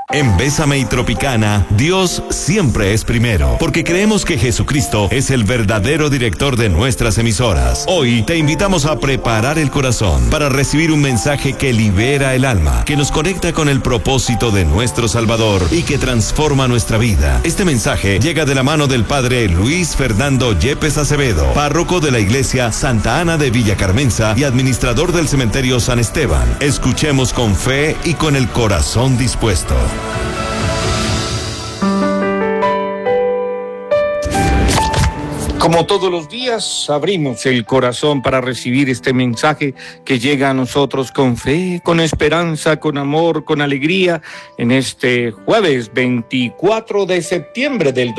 En Bésame y Tropicana, Dios siempre es primero, porque creemos que Jesucristo es el verdadero director de nuestras emisoras. Hoy te invitamos a preparar el corazón para recibir un mensaje que libera el alma, que nos conecta con el propósito de nuestro Salvador y que transforma nuestra vida. Este mensaje llega de la mano del Padre Luis Fernando Yepes Acevedo, párroco de la Iglesia Santa Ana de Villa Carmenza y administrador del Cementerio San Esteban. Escuchemos con fe y con el corazón dispuesto. Como todos los días, abrimos el corazón para recibir este mensaje que llega a nosotros con fe, con esperanza, con amor, con alegría, en este jueves 24 de septiembre del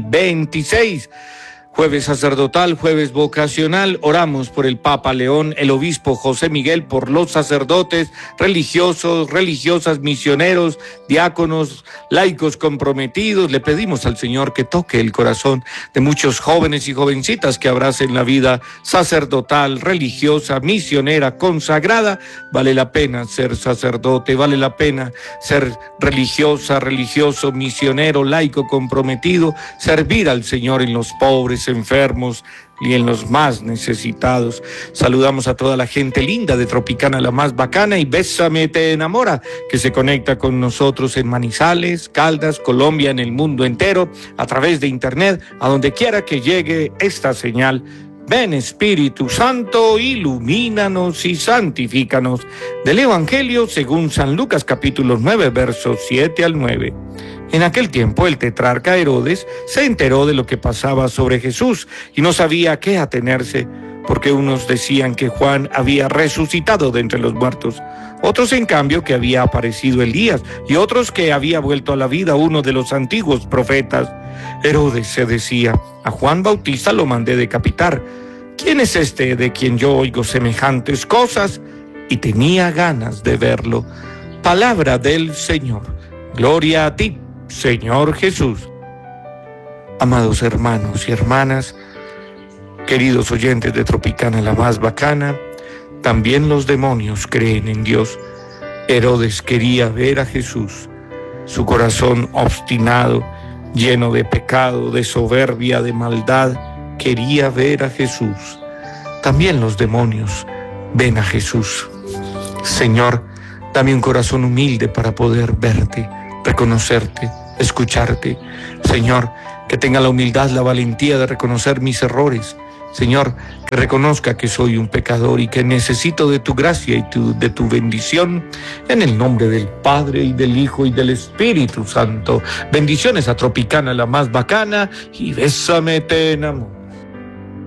2026. Jueves sacerdotal, jueves vocacional. Oramos por el Papa León, el obispo José Miguel, por los sacerdotes, religiosos, religiosas, misioneros, diáconos, laicos comprometidos. Le pedimos al Señor que toque el corazón de muchos jóvenes y jovencitas que abracen la vida sacerdotal, religiosa, misionera, consagrada. Vale la pena ser sacerdote, vale la pena ser religiosa, religioso, misionero, laico comprometido, servir al Señor en los pobres, enfermos y en los más necesitados. Saludamos a toda la gente linda de Tropicana, la más bacana, y Bésame te enamora, que se conecta con nosotros en Manizales, Caldas, Colombia, en el mundo entero, a través de internet, a donde quiera que llegue esta señal. Ven Espíritu Santo, ilumínanos y santifícanos. Del Evangelio según San Lucas capítulo 9, versos 7 al 9. En aquel tiempo el tetrarca Herodes se enteró de lo que pasaba sobre Jesús y no sabía a qué atenerse, porque unos decían que Juan había resucitado de entre los muertos, otros en cambio que había aparecido Elías y otros que había vuelto a la vida uno de los antiguos profetas. Herodes se decía: a Juan Bautista lo mandé decapitar. ¿Quién es este de quien yo oigo semejantes cosas? Y tenía ganas de verlo. Palabra del Señor. Gloria a ti, Señor Jesús. Amados hermanos y hermanas, queridos oyentes de Tropicana, la más bacana, también los demonios creen en Dios. Herodes quería ver a Jesús. Su corazón obstinado, lleno de pecado, de soberbia, de maldad, quería ver a Jesús. También los demonios ven a Jesús. Señor, dame un corazón humilde para poder verte, reconocerte, escucharte. Señor, que tenga la humildad, la valentía de reconocer mis errores. Señor, que reconozca que soy un pecador y que necesito de tu gracia y de tu bendición, en el nombre del Padre y del Hijo y del Espíritu Santo. Bendiciones a Tropicana, la más bacana, y Bésame te enamora.